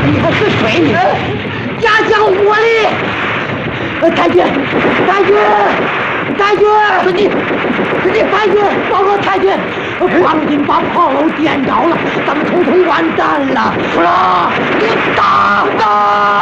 你还是水里？压向我哩！太君，太君，太君！太君，报告太君，黄金把炮楼点着了，咱们统统完蛋了！是啊，你打！